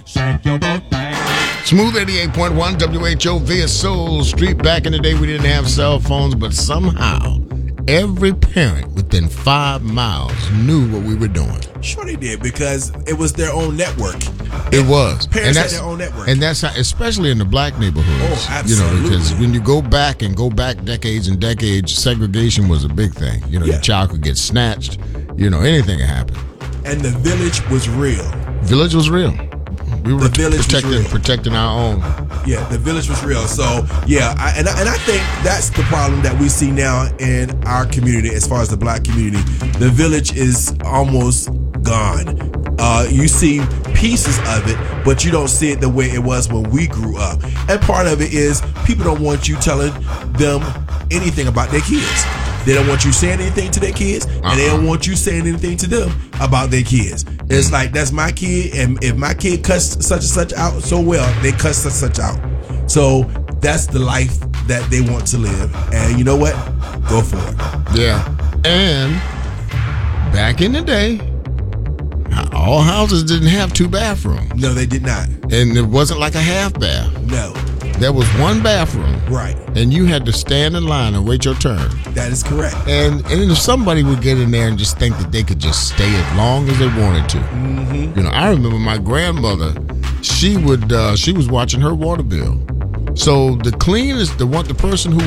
Shake your boat thing. Smooth 88.1 WHO via Soul Street. Back in the day, we didn't have cell phones, but somehow every parent within 5 miles knew what we were doing. Sure they did, because it was their own network. It was. Parents had their own network. And that's how, especially in the black neighborhoods. Oh, absolutely. Because when you go back decades and decades, segregation was a big thing. Your child could get snatched. Anything could happen. And the village was real. Village was real. We were protecting our own. Yeah, the village was real. So, yeah, I think that's the problem that we see now in our community as far as the black community. The village is almost gone. You see pieces of it, but you don't see it the way it was when we grew up. And part of it is people don't want you telling them anything about their kids. They don't want you saying anything to their kids, and they don't want you saying anything to them about their kids. It's like, that's my kid, and if my kid cuts such and such out so well, they cut such and such out. So that's the life that they want to live. And you know what? Go for it. Yeah. And back in the day, all houses didn't have 2 bathrooms. No, they did not. And it wasn't like a half bath. No. There was 1 bathroom. Right. And you had to stand in line and wait your turn. That is correct. And if somebody would get in there and just think that they could just stay as long as they wanted to. Mm-hmm. I remember my grandmother, she was watching her water bill. So the person who